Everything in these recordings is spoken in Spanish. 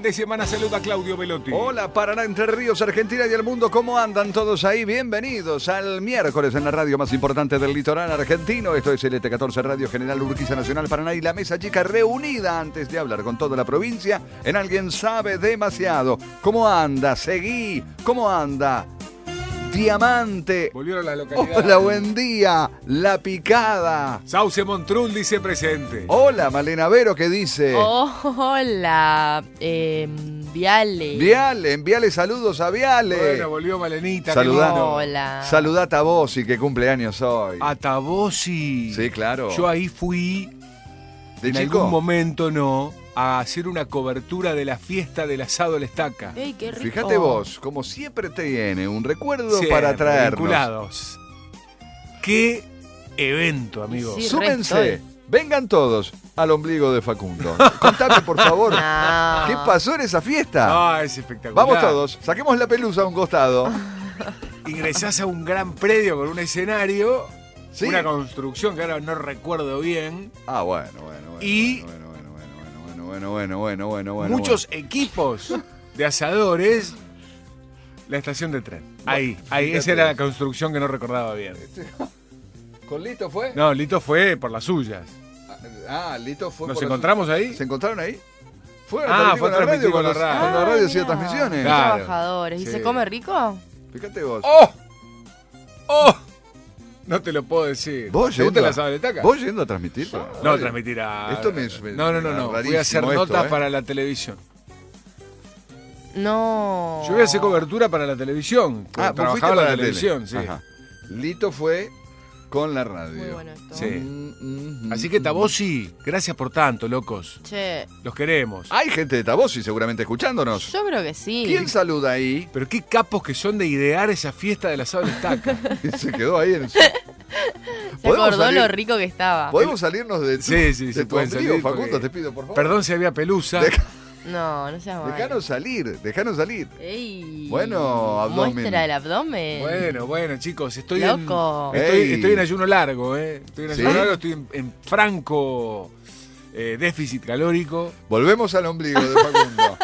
de semana. Saluda Claudio Velotti. Hola, Paraná, Entre Ríos, Argentina y el mundo. ¿Cómo andan todos ahí? Bienvenidos al miércoles en la radio más importante del litoral argentino. Esto es el ET14 Radio General Urquiza Nacional Paraná y la mesa chica reunida antes de hablar con toda la provincia en Alguien Sabe Demasiado. ¿Cómo anda? Seguí. ¿Cómo anda? Diamante. Volvieron a la localidad. Hola, buen día. La Picada. Sauce Montrul dice presente. Hola, Malena Vero, ¿qué dice? Hola, Viale. Viale, envíale saludos a Viale. Bueno, volvió Malenita. Saludá. Hola. Saludá a Tabosi, que cumpleaños hoy. A Tabosi. Sí, claro. Yo ahí fui, ¿De en chico? algún momento a hacer una cobertura de la fiesta del asado a la estaca. Ey, qué rico. Fíjate vos, como siempre te viene un recuerdo Siempre para traernos. vinculados. Qué evento, amigos. Sí. Súmense, Estoy. vengan todos al ombligo de Facundo. Contame, por favor, No. ¿qué pasó en esa fiesta? Ah, es espectacular. Vamos todos, saquemos la pelusa a un costado. Ingresás a un gran predio con un escenario, ¿Sí? una construcción que ahora no recuerdo bien, Ah, bueno. Y- Bueno. muchos equipos de asadores, la estación de tren. Ahí, fíjate. esa era la construcción que no recordaba bien. ¿Con Lito fue? No, Lito fue por las suyas. Ah, Lito fue. ¿Nos por la- encontramos ahí? ¿Se encontraron ahí? Fue Ah, a fue transmitir transmitir con la cuando radio. cuando la radio hacía mirá. transmisiones. Qué Claro. trabajadores. ¿Y Sí. se come rico? Fíjate vos. ¡Oh! ¡Oh! No te lo puedo decir. ¿Vos ¿Te gusta yendo la a- asada de taca? ¿Vos yendo a transmitir? para la No, radio? transmitir a... Esto me No. Fui rarísimo a hacer esto, notas ¿eh? para la televisión. No. Yo voy a hacer cobertura para la televisión. Ah, vos fuiste Trabajaba en para la la televisión, tele. sí. Ajá. Lito fue con la radio. Muy bueno esto. Sí. Así que Tabosi, gracias por tanto, locos. Che, Los queremos. Hay gente de Tabosi seguramente escuchándonos. yo creo que sí. ¿Quién saluda ahí? Pero qué capos que son de idear esa fiesta del asado de la estaca. Se quedó ahí en su... Se ¿Podemos acordó salir? lo rico que estaba. ¿Podemos salirnos de tu, Sí, sí, de se tu pueden ombligo, salir Facundo? porque- Te pido, por favor. Perdón si había pelusa. No, no seas malo. Dejanos salir. Ey. Bueno, abdomen. Muestra el abdomen. Bueno, chicos, estoy Loco. estoy en ayuno largo, ¿eh? Estoy en ayuno ¿Sí? largo, estoy en franco déficit calórico. Volvemos al ombligo de Facundo.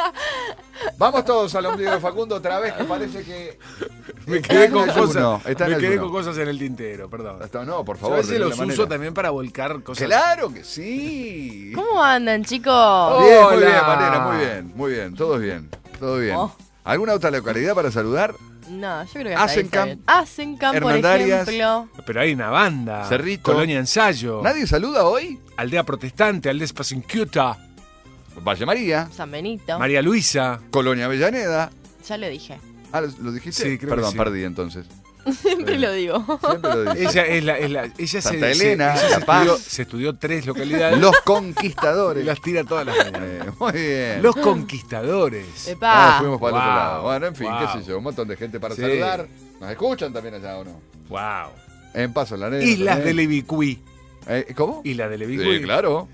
Vamos todos al ombligo de Facundo otra vez, que parece que... Me está quedé en con ayuno, cosas. está en Me quedé ayuno. con cosas en el tintero, perdón. No, por Yo favor. a veces de los ninguna uso manera. también para volcar cosas. Claro que sí. ¿Cómo andan, chicos? Bien, muy Hola. bien, Manera, muy bien, todo bien. Oh. ¿Alguna otra localidad para saludar? No, yo creo que hasta ahí está Asencamp, bien. Asencamp, por Hernandarias. ejemplo. Pero hay una banda. Cerrito. Colonia Ensayo. ¿Nadie saluda hoy? Aldea Protestante, Aldea Spacincuta. Valle María, San Benito. María Luisa. Colonia Avellaneda. Ya lo dije. Ah, ¿lo dijiste? Sí, creo que Perdón, sí. perdí entonces. Siempre lo digo. Siempre lo dije. Ella Santa Elena, La Paz. se estudió 3 localidades. Los y conquistadores. las tira todas las mañanas. Muy bien. Los conquistadores. Epa. Fuimos para el otro Wow. lado. Bueno, en fin, Wow. qué sé yo, un montón de gente para Sí. saludar. ¿Nos escuchan también allá o no? Wow. En Paso la Nena. Islas también. del Ibicuí. ¿Cómo? Islas del Ibicuí. Sí, claro.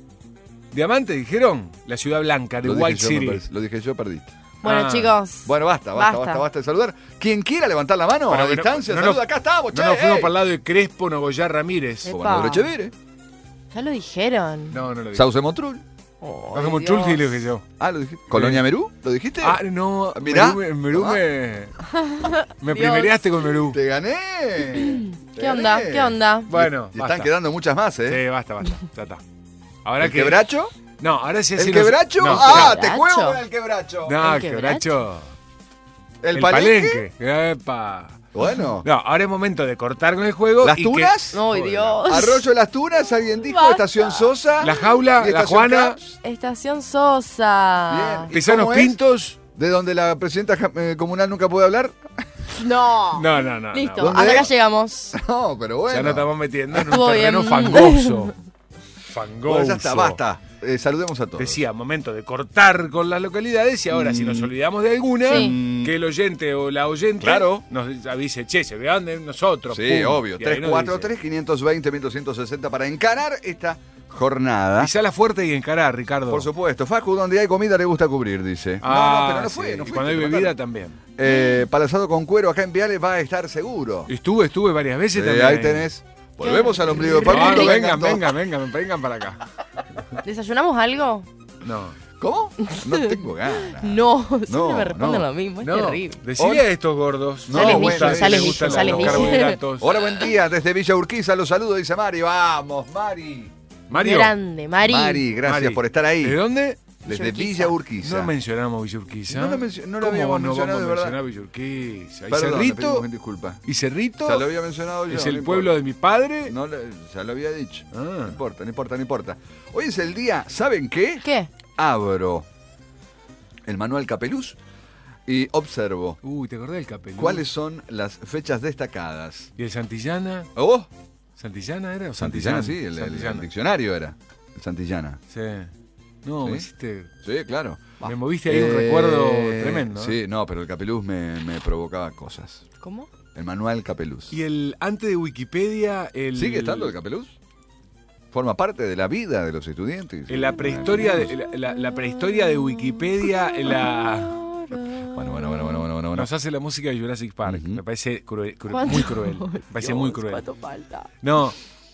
Diamante, dijeron. La ciudad blanca de Lo White dije yo, me City. parece. Lo dije yo, perdiste. Bueno, Ah. chicos. Bueno, basta de saludar. Quien quiera levantar la mano Bueno, a que no- distancia, no saluda, nos- acá estamos, No nos fuimos ey. para el lado de Crespo, Nogoyá, Ramírez. Epa. Comandador Echevere, Ya lo dijeron. No lo dije. Sauce Montrul. Oh, No, como Dios. Chulti lo dije yo. Ah, lo dijiste. Colonia Merú, ¿lo dijiste? Ah, no. Mirá. Merú Ah. me Dios. primereaste con Merú. Te gané. Te ¿Qué onda? gané. ¿Qué onda? Bueno, Y basta. están quedando muchas más, ¿eh? Sí, basta. Ya está. Ahora ¿El que. quebracho? No, ahora sí ¿El quebracho? No, Ah, ¿quebracho? te juego con el quebracho. no, ¿El quebracho. ¿El palenque? Epa. Bueno. No, ahora es momento de cortar con el juego. ¿Las y que- tunas? ¡Ay, Dios! Arroyo Las Tunas, alguien dijo, Basta. Estación Sosa. La Jaula, y la Estación Juana. Caps. Estación Sosa. Bien. ¿Y Tesanos cómo es? Pintos. ¿De donde la presidenta comunal nunca puede hablar? No. No. Listo, ¿Dónde hasta acá es? llegamos. No, pero bueno. Ya nos estamos metiendo en un Estuvo terreno bien. fangoso. Fangoso. Bueno, ya está, basta. Saludemos a todos. Decía, momento de cortar con las localidades y ahora si nos olvidamos de alguna, Sí. que el oyente o la oyente Claro. nos avise, che, se vean de nosotros. Sí, pum. obvio. Y ahí nos 343-520-1260 para encarar esta jornada. dice. Pisala fuerte y encarar, Ricardo. Por supuesto. Facu, donde hay comida le gusta cubrir, dice. Ah, no, pero no sí. fue. No Y fue cuando hay bebida también. Palasado con cuero acá en Viales va a estar seguro. Estuve varias veces también. Ahí tenés. Volvemos al ombligo de No, Facundo. no, me vengan encantó. para acá. ¿Desayunamos algo? No. ¿Cómo? No tengo ganas. No, siempre No, me responden no. lo mismo, es No, terrible. decile a estos gordos. No, Ya les les dije, gusta- ya les les dije, gustan ya les los dije. carbohidratos. Hola, buen día. Desde Villa Urquiza los saludo, dice Mari. Vamos, Mari. Mario, Grande, Mari. Mari, gracias Mari, por estar ahí. ¿de dónde? Desde Villa Villa Urquiza. No mencionamos Villa Urquiza. No lo ¿Cómo habíamos no mencionado, vamos de a verdad. mencionar Villa Urquiza? ¿Y Perdón, le Cerrito? pedimos mil disculpas. ¿Y Cerrito? Ya lo había mencionado yo. ¿Es no el importa. pueblo de mi padre? No, ya lo había dicho. Ah. No importa. Hoy es el día, ¿saben qué? ¿Qué? Abro el manual Capeluz y observo Uy, ¿te acordás del Capelú? cuáles son las fechas destacadas. ¿Y el Santillana? ¿Oh? ¿Santillana era o Santillana, sí, el Santillana. diccionario era. El Santillana. Sí. No, ¿Sí? me hiciste... Sí, claro. Me moviste ahí un recuerdo tremendo. ¿eh? Sí, no, pero el Capeluz me provocaba cosas. ¿Cómo? El manual Capeluz. Y el antes de Wikipedia, el... ¿Sigue estando el Capeluz? Forma parte de la vida de los estudiantes. En la prehistoria de, la prehistoria de Wikipedia, Bueno. nos hace la música de Jurassic Park. Ujú. Me parece ¿Cuánto? muy cruel. Me parece muy cruel. ¿Cuánto falta? No,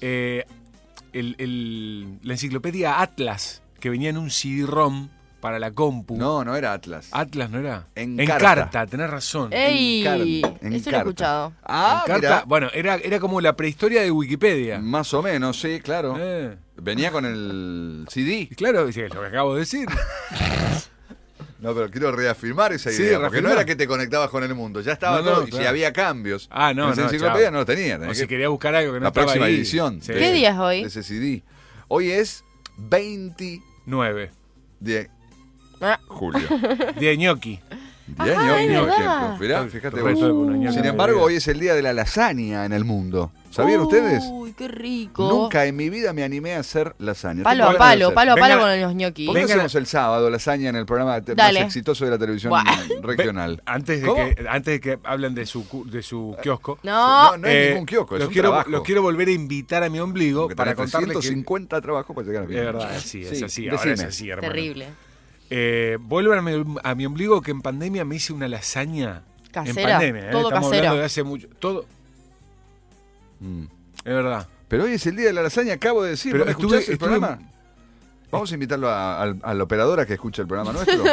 la enciclopedia Atlas, que venía en un CD-ROM para la compu. No era Atlas. Atlas, ¿no era? Encarta. tenés razón. ¡Ey! Encarta. Esto lo he escuchado. Ah, Encarta, mirá. bueno, era como la prehistoria de Wikipedia. Más o menos, sí, claro. Eh, Venía con el CD. y claro, es lo que acabo de decir. No, pero quiero reafirmar esa Sí, idea, porque reafirmar. no era que te conectabas con el mundo, ya estaba No, no, todo, y si claro. había cambios. Ah, no, en esa no, enciclopedia chao. no lo tenía. O tenés si que- quería buscar algo que no la estaba próxima ahí. edición. Sí. ¿Qué día es hoy? de ese CD. Hoy es 20 9. de Ah, julio. Día de ñoqui. Día Ah, de es ñoqui. verdad. Mirá, fíjate Correcto, vos. unos ñoquis Sin en embargo, la hoy es el día de la lasaña en el mundo. ¿Sabían ustedes? Uy, qué rico. Nunca en mi vida me animé a hacer lasaña. Palo Tengo a ganas de palo, hacer. palo a palo Venga- con los ñoquis. ¿Por qué no Vengan hacemos el sábado lasaña en el programa más Dale. exitoso de la televisión Buah. regional? Antes de, ¿Cómo? antes de que hablen de su kiosco. No, No es ningún kiosco, es los un quiero, trabajo. los quiero volver a invitar a mi ombligo Porque para tenés contarles que... 350 trabajos para llegar a Es verdad, sí, es así. Ahora decime. es así, hermano. terrible. Vuelvan a mi ombligo que en pandemia me hice una lasaña. Casera, En pandemia, todo estamos casero. hablando de hace mucho. Todo, Mm. es verdad. Pero hoy es el día de la lasaña, acabo de decir. Pero ¿No me estuve- escuchás el estuve- programa? Vamos a invitarlo al operador a que escuche el programa nuestro.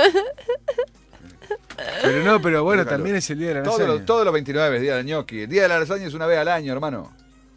Pero no, pero bueno, Déjalo. también es el día de la lasaña. Todos los 29 es día del ñoqui. El día de la lasaña es una vez al año, hermano.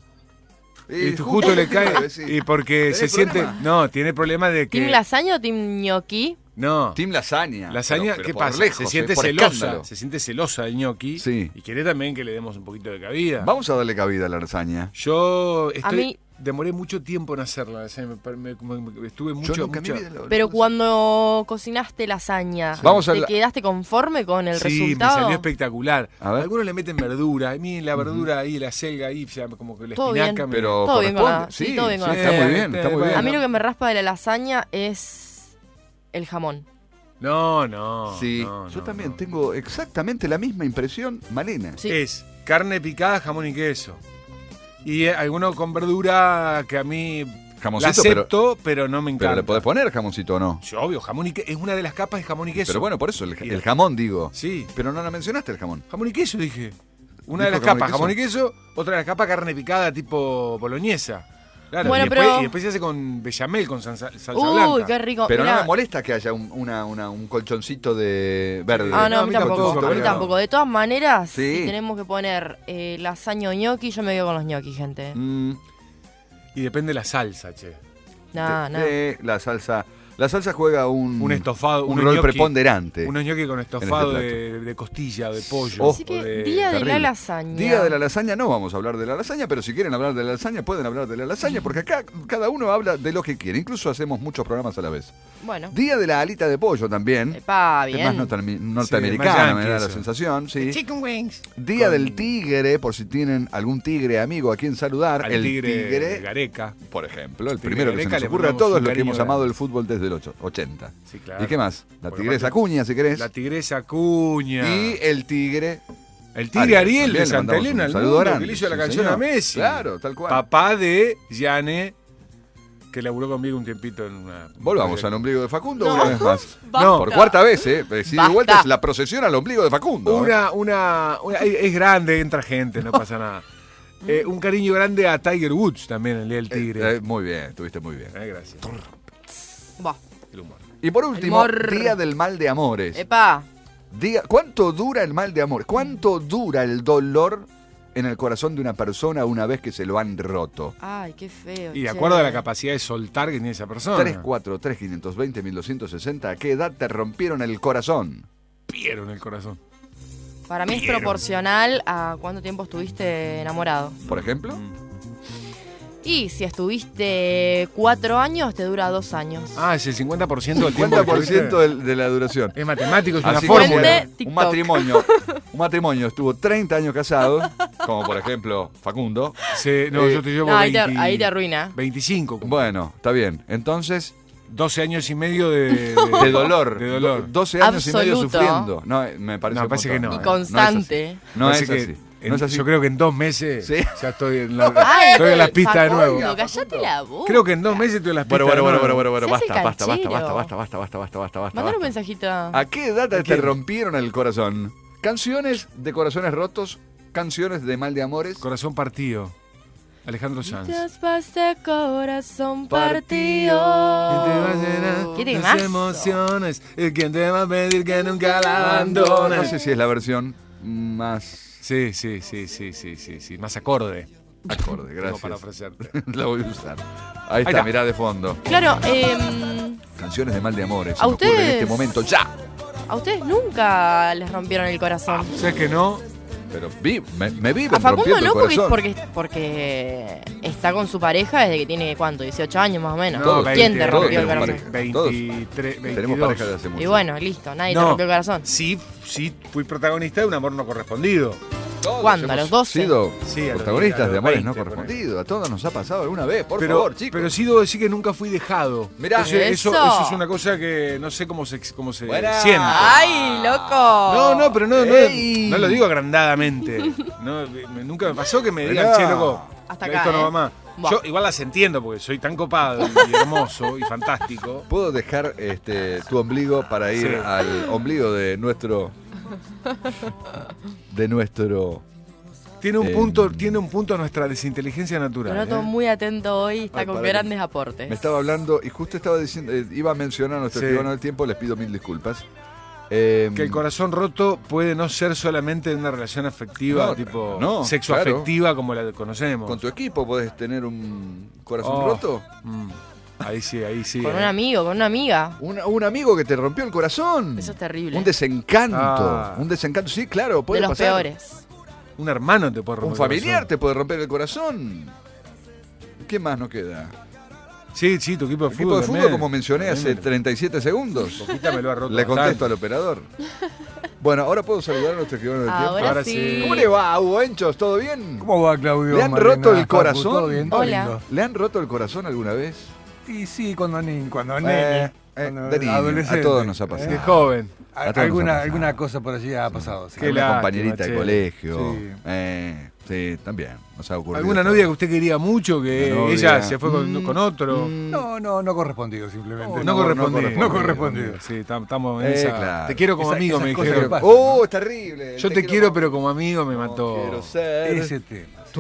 Y justo le cae. sí. Y porque ¿Tenés se siente. problema? No, tiene problema de que. ¿Team lasaña o team ñoqui? No. Team lasaña. Lasaña, Pero ¿qué por pasa? lejos, se siente por celosa. escándalo. Se siente celosa del ñoqui. Sí. Y quiere también que le demos un poquito de cabida. Vamos a darle cabida a la lasaña. Yo mí- demoré mucho tiempo en hacerla. O sea, estuve mucho. Yo nunca en mi mucho- vida lo- Pero cuando cocinaste lasaña, Vamos a ¿te la- quedaste conforme con el Sí, resultado? me salió espectacular. A ver. Algunos le meten verdura. A mí la verdura ahí, la selga ahí, o sea, como que la Todo espinaca bien. me... Pero Todo bien con la- corresponde. sí, todo bien con la está lasaña. muy bien, está muy bien. A mí lo que me raspa de la lasaña es el jamón. No. Sí, no, yo no, también no. tengo exactamente la misma impresión, Malena. Sí. Es carne picada, jamón y queso. Y alguno con verdura que a mí la Jamoncito, acepto, pero no me encanta. pero le podés poner jamoncito o no. Sí, obvio, jamón y queso. Es una de las capas de jamón y queso. Pero bueno, por eso Y el jamón, digo. Sí, Pero no la mencionaste el jamón. jamón y queso dije. Una de ¿Dijo las jamón y capas, queso? jamón y queso. Otra de las capas, carne picada tipo boloñesa. Claro, Bueno, y, después, pero- y después se hace con bechamel, con salsa Uy, blanca. qué rico. Pero Mirá. no me molesta que haya un colchoncito de verde. Ah, no, No, a mí tampoco. A mí pero- tampoco. De todas maneras, Sí. si tenemos que poner lasaña o ñoqui, yo me quedo con los ñoquis, gente. Y depende de la salsa, che. No, no. La salsa. La salsa juega un estofado, un unos rol ñoqui- preponderante. Unos ñoquis con estofado este de costilla, de pollo. Oh. Así que o de- día de la terrible. lasaña. Día de la lasaña, no vamos a hablar de la lasaña, pero si quieren hablar de la lasaña, pueden hablar de la lasaña, porque acá cada uno habla de lo que quiere. Incluso hacemos muchos programas a la vez. Bueno. Día de la alita de pollo también. Epa, Es bien. más norteamericana, más me da yankee la eso. sensación. Sí. Chicken wings. Día Con- del tigre, por si tienen algún tigre amigo a quien saludar. Al el tigre Gareca. por ejemplo, el Tigre primero que se Gareca nos le ocurre a mandamos todos un los que cariño hemos grande. amado el fútbol desde los 80. Sí, claro. ¿Y qué más? La Porque tigresa aparte- Cuña, si querés. La tigresa Cuña. Y el tigre. El tigre Ariel también de le Santa mandamos Elena, un el saludo mundo, grande. que le hizo la Sí, canción a señor. Messi. Claro, tal cual. Papá de Yane, que laburó conmigo un tiempito en una... Volvamos al ombligo de Facundo No. una vez más. Basta. Por cuarta vez, ¿eh? Si de Basta. vuelta es la procesión al ombligo de Facundo. ¿eh? Es grande, entra gente, no pasa nada. Un cariño grande a Tiger Woods también, el día del tigre. Muy bien, estuviste muy bien. Gracias. Va. El humor. Y por último, amor. Día del Mal de Amores. Epa. ¿Cuánto dura el mal de amor? ¿Cuánto dura el dolor en el corazón de una persona una vez que se lo han roto? Ay, qué feo. Y de che. acuerdo a la capacidad de soltar que tiene esa persona. 343-520-1260. ¿A qué edad te rompieron el corazón? Rompieron el corazón. Para mí es Vieron. proporcional a cuánto tiempo estuviste enamorado. Por ejemplo. Y si estuviste 4 años, te dura 2 años. Ah, es el 50% del tiempo. que 50% de la duración. Es matemático, es una Así fórmula. Fuente, como un TikTok. matrimonio estuvo 30 años casado, como por ejemplo Facundo. Sí, no, yo te llevo No, 20, ahí te arruina. 25. Bueno, está bien. Entonces, 12 años y medio de dolor. De dolor. 12 años y medio Absoluto. sufriendo. No, me parece No, un parece que montón. no, Y ¿eh? constante. No es Parece así. que No es así. Yo creo que en 2 meses Sí. ya estoy en Ay, estoy en las pistas de Facundo, nuevo. Oiga, Cállate la boca. Creo que en 2 meses estoy en las pistas Bueno, de nuevo. Se hace basta, canchero. basta. Mandale un mensajito. ¿A qué edad te quién? rompieron el corazón? Canciones de corazones rotos, canciones de mal de amores. Corazón partido. Alejandro Sanz. Despaste corazón Partido. partido. ¿Qué Las temazo? emociones. ¿Quién te va a pedir que nunca la No abandones? sé si es la versión más Sí. Más acorde. acorde, Tengo gracias. para ofrecerte. La voy a usar. Ahí está, está. mirá de fondo. Claro, Canciones de mal de amores. ¿A Se me ocurre en ustedes? este momento, ya. a ustedes nunca les rompieron el corazón. ¿Sabes que no? Pero me viven A Facundo rompiendo no, el corazón. porque está con su pareja desde que tiene, ¿cuánto? 18 años más o menos. No, ¿Quién 20, te rompió el todos corazón? tenemos 23, 22. Tenemos pareja de hace mucho. Y bueno, listo, nadie te No. rompió el corazón. Sí, fui protagonista de un amor no correspondido. Todos ¿Cuándo? ¿A hemos los 12? sido Sí, a los protagonistas 10, a de los amores 20, no por ahí. correspondidos. A todos nos ha pasado alguna vez, por favor, chicos. Pero sí debo decir que nunca fui dejado. Mirá. Eso Eso. es una cosa que no sé cómo se Buena. siente. ¡Ay, loco! No, pero no Ey. lo digo agrandadamente. No, nunca me pasó que me digan, Mirá. che, loco, Hasta acá, esto no ¿eh? va más. Buah. Yo igual las entiendo porque soy tan copado y hermoso y fantástico. ¿Puedo dejar tu ombligo para ir Sí. al ombligo de nuestro... Tiene un punto nuestra desinteligencia Lo natural. noto ¿eh? muy atento hoy, está Ay, con para grandes aportes. Me estaba hablando y justo estaba diciendo, iba a mencionar a nuestro Sí. escribano del tiempo, les pido 1000 disculpas. Que el corazón roto puede no ser solamente de una relación afectiva, No, tipo no, sexoafectiva como la conocemos. ¿Con tu equipo podés tener un corazón Oh. roto? Ahí sí. Con un amigo, con una amiga. Un amigo que te rompió el corazón. Eso es terrible. Un desencanto. Ah. Un desencanto, sí, claro, puede de los pasar. peores. Un hermano te puede romper Un el familiar corazón. te puede romper el corazón. ¿Qué más nos queda? Sí, tu equipo de El fútbol. equipo de fútbol, también. como mencioné hace También 37 segundos. Poquita me lo ha roto Le contesto bastante. al operador. Bueno, ahora puedo saludar a nuestro escribano del tiempo. Ahora, Ahora sí. sí. ¿Cómo le va, Hugo Enchos? ¿Todo bien? ¿Cómo va, Claudio? ¿Le han Malena, roto el Facu? corazón? ¿Todo bien? Todo Hola. lindo. ¿Le han roto el corazón alguna vez? Y sí, cuando nene. Cuando cuando de niño, adolescente. a todos nos ha pasado. De joven. A todos nos ha pasado. Alguna cosa por allí ha pasado. Sí. Qué Alguna lástima, compañerita de che. colegio. Sí. Sí, también. Nos ha ocurrido. ¿Alguna novia que usted quería mucho que Una novia. ella se fue con otro? No correspondido simplemente. No correspondido. No correspondido. Sí, estamos en esa. claro. Te quiero como Esa- amigo, esas me cosas dijeron. que pasan. ¡Oh, es terrible! Yo te quiero, pero como amigo me mató. Quiero ser Ese tema. tu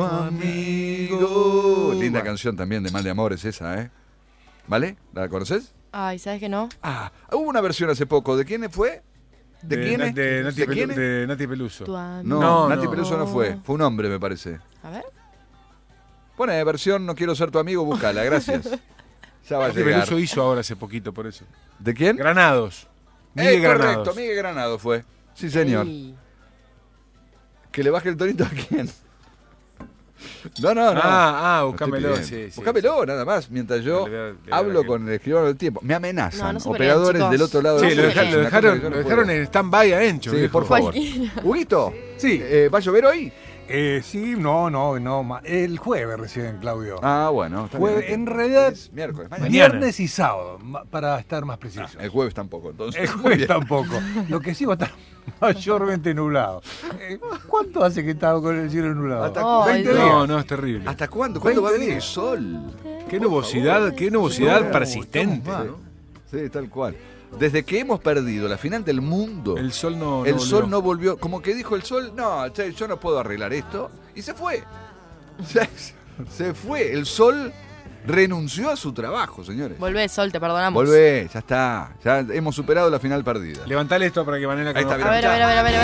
amigo. Linda Bueno. canción también de Mal de Amores esa, ¿eh? ¿Vale? ¿La conoces? Ay, ¿sabes que no? Ah, hubo una versión hace poco. ¿De quién fue? ¿De quién es? De Nati, ¿De quién es? de Nati Peluso. Tu amigo. No, No, Nati no. Peluso no fue. Fue un hombre, me parece. A ver. Pone versión No quiero ser tu amigo, búscala, gracias. Ya va a Nati llegar. Peluso hizo ahora hace poquito, por eso. ¿De quién? Granados. Miguel Correcto, Granados. Miguel Granado fue. Sí, señor. Ey. ¿Que le baje el tonito a quién? No. Búscamelo, Estoy pidiendo. sí. Búscamelo, nada más, mientras yo Le hablo que- con el escribano del tiempo. Me amenazan. No, no se Operadores peleen, chicos. del otro lado Sí, del lo teléfono. dejaron, Es una cosa que yo no dejaron puedo. en stand-by a Encho. Sí, viejo. por favor. Cualquiera. Huguito, Sí. ¿va a llover hoy? Sí, no. El jueves recién, Claudio. Ah, bueno. Está Jueves, bien. en realidad, Es miércoles, mañana. Mañana. viernes y sábado, para estar más preciso. El jueves tampoco, entonces. El Muy jueves bien. tampoco. Lo que sí va a estar mayormente nublado. ¿Cuánto hace que estaba con el cielo nublado? Hasta Ay, 20 Dios. días. No, es terrible. ¿Hasta cuándo? ¿Cuándo va a 20 venir el días. sol? Qué nubosidad No, persistente. estamos ¿no? mal. Sí, tal cual. Desde que hemos perdido la final del mundo, El sol no. el no sol volvió. no volvió. Como que dijo el sol, no, che, yo no puedo arreglar esto. Y se fue. Se fue. El sol renunció a su trabajo, señores. Volvé, Sol, te perdonamos. Volvé, ya está. Ya hemos superado la final perdida. Levantale esto para que Vanela Ahí está, conozca. A ver, a ver, a ver, a ver.